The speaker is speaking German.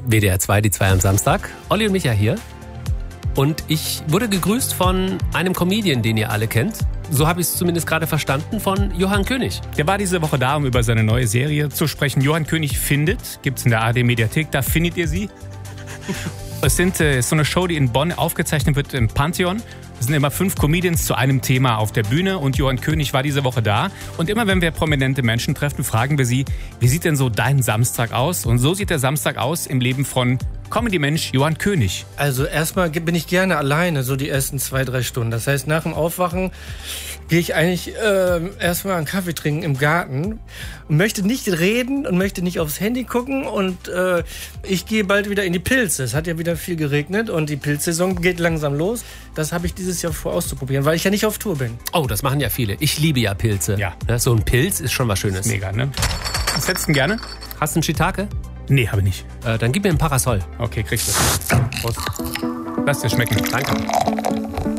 WDR 2, die 2 am Samstag. Olli und Micha hier. Und ich wurde gegrüßt von einem Comedian, den ihr alle kennt. So habe ich es zumindest gerade verstanden, von Johann König. Der war diese Woche da, um über seine neue Serie zu sprechen. Johann König findet, gibt's in der ARD-Mediathek, da findet ihr sie. Es ist so eine Show, die in Bonn aufgezeichnet wird im Pantheon. Es sind immer 5 Comedians zu einem Thema auf der Bühne und Johann König war diese Woche da. Und immer wenn wir prominente Menschen treffen, fragen wir sie, wie sieht denn so dein Samstag aus? Und so sieht der Samstag aus im Leben von Comedy-Mensch Johann König. Also erstmal bin ich gerne alleine, so die ersten 2-3 Stunden. Das heißt, nach dem Aufwachen gehe ich eigentlich erstmal einen Kaffee trinken im Garten und möchte nicht reden und möchte nicht aufs Handy gucken. Und ich gehe bald wieder in die Pilze. Es hat ja wieder viel geregnet und die Pilzsaison geht langsam los. Das habe ich dieses Jahr vor auszuprobieren, weil ich ja nicht auf Tour bin. Oh, das machen ja viele. Ich liebe ja Pilze. Ja. So ein Pilz ist schon was Schönes. Mega, ne? Was hättest du denn gerne? Hast du einen Shiitake? Nee, habe ich nicht. Dann gib mir ein Parasol. Okay, kriegst du. Prost. Lass dir schmecken. Danke.